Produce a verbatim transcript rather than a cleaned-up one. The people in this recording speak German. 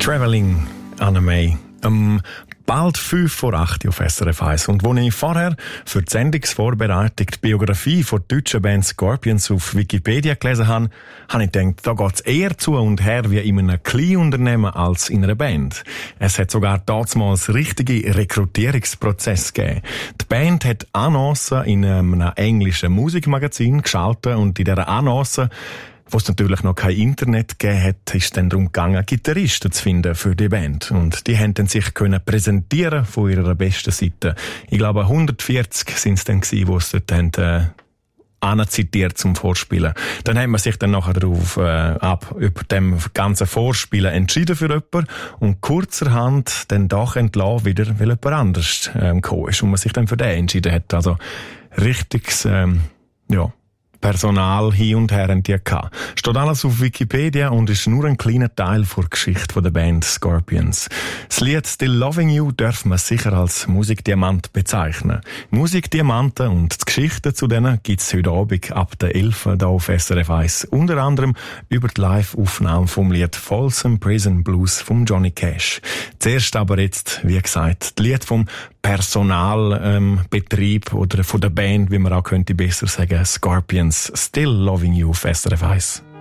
Travelling, Anna May. Um, bald fünf vor acht auf S R F eins. Und als ich vorher für die Sendungsvorbereitung die Biografie der deutschen Band Scorpions auf Wikipedia gelesen habe, habe ich gedacht, da geht es eher zu und her wie in einem Kleinunternehmen als in einer Band. Es hat sogar damals richtige Rekrutierungsprozess gegeben. Die Band hat Annoncen in einem englischen Musikmagazin geschaltet und in dieser Annonce, wo es natürlich noch kein Internet gegeben hat, ist es dann darum gegangen, Gitarristen zu finden für die Band. Und die haben dann sich können präsentieren von ihrer besten Seite. Ich glaube, hundertvierzig sind es dann gewesen, die es dort haben, äh, anzitiert zum Vorspielen. Dann haben wir sich dann nachher darauf, äh, ab, über dem ganzen Vorspielen entschieden für jemanden und kurzerhand dann doch entlassen wieder, weil jemand anders, ähm, gekommen ist und man sich dann für den entschieden hat. Also, richtiges, ähm, ja, Personal hin und her haben die gehabt. Steht alles auf Wikipedia und ist nur ein kleiner Teil der Geschichte der Band Scorpions. Das Lied Still Loving You darf man sicher als Musikdiamant bezeichnen. Musikdiamanten und die Geschichten zu denen gibt's heute Abend ab der elf hier auf S R F eins. Unter anderem über die Live-Aufnahme vom Lied Folsom Prison Blues von Johnny Cash. Zuerst aber jetzt, wie gesagt, das Lied vom Personalbetrieb ähm, oder von der Band, wie man auch könnte besser sagen, Scorpions, Still Loving You auf S R F eins.